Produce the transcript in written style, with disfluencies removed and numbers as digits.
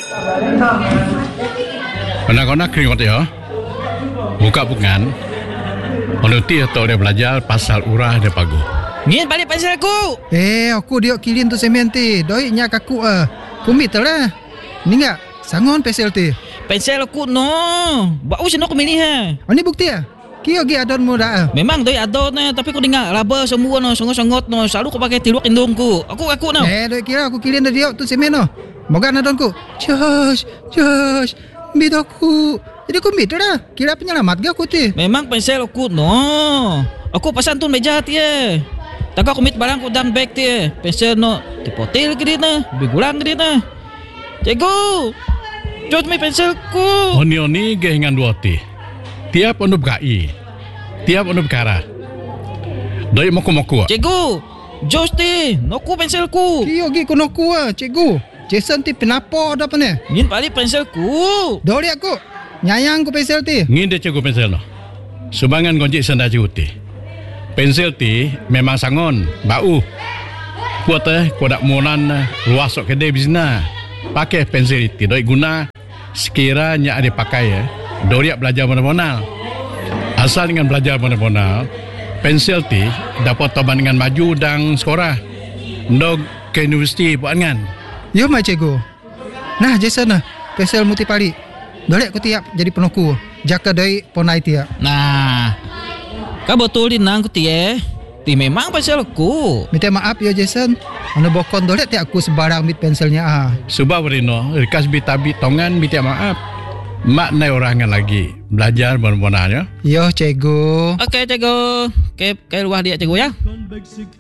Anak-anak keringat ya. Buka bukan. Menuti atau dia belajar pasal urah dia pagu. Ngin balik pensel aku. Aku diok kilin tu semen ti. Doi nya kaku kumit lah. Ni enggak sangon pensel ti. Pensel aku no. Bau sino aku milih ha. Ini bukti Kio gi adon mo dah. Memang doi adon tapi aku dengar raba semua no songot-songot no. Selalu aku pakai tiluak indungku. Aku no. Doi kira aku kilin diok tu semen no. Moga adonku. Josh. Bidoku. Jadi kumit dah. Kira penyelamat ga aku ti. Memang pensel aku no. Aku pasan tu meja ti Taka kumit barang ku dan bag ti Pensel no dipotil ke dia na. Bigulang ke dia na. Cikgu. Jod mi pensel ku. Oni gehingan dua ti. Tiap onu BKI. Tiap onu berkara. Doi moku-moku. Cikgu. Jos ti. Noku pensel ku. Kio gi kunoku cikgu. Jason ti penapo dah pane. Ngin balik pensel ku. Dori aku. Nyayang ku pensel ti. Ngin dia cikgu pensel no. Subangan gonjik senda cikgu ti. Pensel ti memang sangon, bau. Kuat kudak monan luas sok kedai bizna. Pakai pensel ti doi guna sekiranya ada pakai doriak belajar benar-benar. Asal dengan belajar benar-benar, pensel ti dapat toban dengan maju dan sekolah. Ndog ke universiti buat kan. Yo mai cikgu. Nah Jason pensel muti pali. Dolek ku tiap jadi penoku. Jaka doi ponai tiap. Nah. Kau betul di nang ku Ti memang pensel aku. Minta maaf ya Jason. Ana bokon dolek tiap aku sebarang mit penselnya Sebab Rino, rekas bitabi tongan minta maaf. Mak nai orangan lagi belajar benar-benar ya. Yo cikgu. Okey cikgu. Ke luar dia cikgu ya.